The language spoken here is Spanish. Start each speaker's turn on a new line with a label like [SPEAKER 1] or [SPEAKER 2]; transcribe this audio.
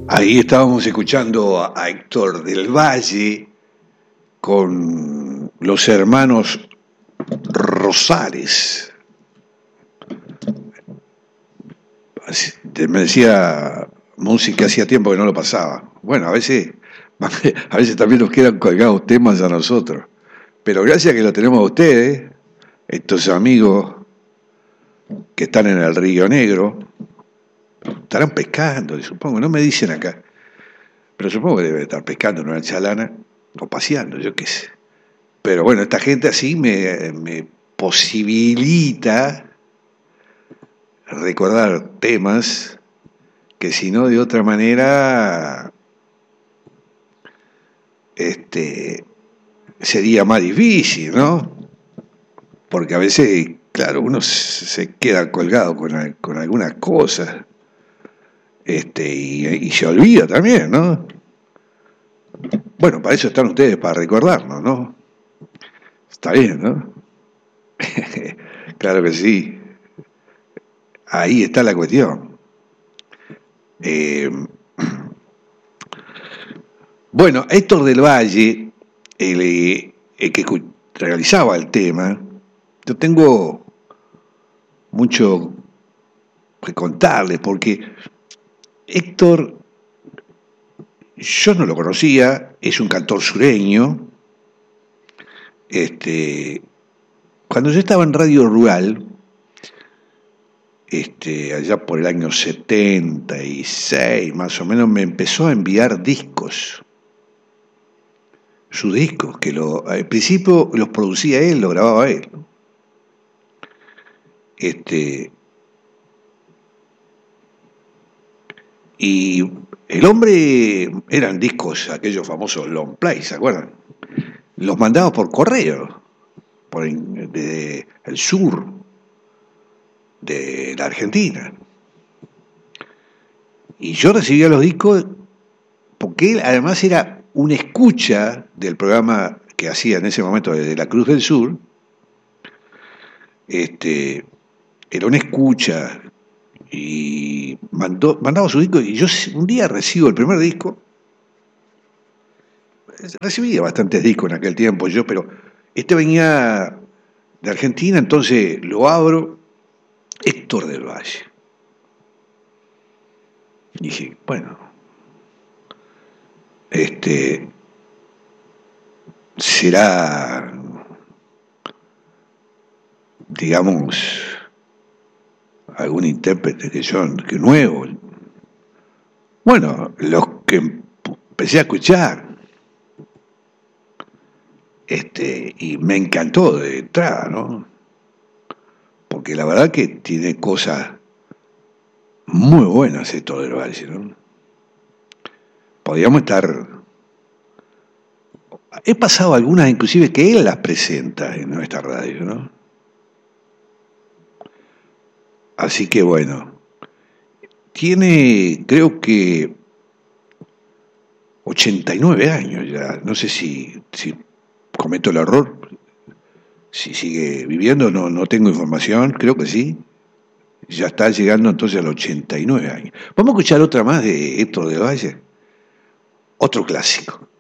[SPEAKER 1] Ahí estábamos escuchando a Héctor del Valle con los hermanos Rosales. Me decía música, hacía tiempo que no lo pasaba. Bueno, a veces también nos quedan colgados temas a nosotros. Pero gracias a que lo tenemos a ustedes, estos amigos que están en el Río Negro, estarán pescando, supongo, no me dicen acá. Pero supongo que debe estar pescando en una chalana o paseando, yo qué sé. Pero bueno, esta gente así me posibilita recordar temas que si no de otra manera sería más difícil, ¿no? Porque a veces, claro, uno se queda colgado con algunas cosas y se olvida también, ¿no? Bueno, para eso están ustedes, para recordarnos, ¿no? Está bien, ¿no? Claro que sí. Ahí está la cuestión. Eh, bueno, Héctor del Valle, el que realizaba el tema, yo tengo mucho que contarles, porque Héctor, yo no lo conocía, es un cantor sureño. Cuando yo estaba en Radio Rural, allá por el año 76, más o menos, me empezó a enviar discos. Sus discos, que al principio los producía él, lo grababa él. Y el hombre eran discos, aquellos famosos long play, ¿se acuerdan? Los mandaba por correo, desde el sur de la Argentina. Y yo recibía los discos porque él además era un escucha del programa que hacía en ese momento desde la Cruz del Sur. Era un escucha y mandaba su disco, y yo un día recibo el primer disco. Recibía bastantes discos en aquel tiempo yo, pero este venía de Argentina, entonces lo abro, Héctor del Valle. Y dije, bueno, será, digamos, algún intérprete que nuevo. Bueno, los que empecé a escuchar, y me encantó de entrada, ¿no? Porque la verdad que tiene cosas muy buenas Héctor del Valle, ¿no? Podríamos estar... He pasado algunas inclusive que él las presenta en nuestra radio, ¿no? Así que bueno, tiene creo que 89 años ya, no sé si cometo el error, si sigue viviendo, no tengo información, creo que sí, ya está llegando entonces a los 89 años. Vamos a escuchar otra más de Héctor del Valle, otro clásico.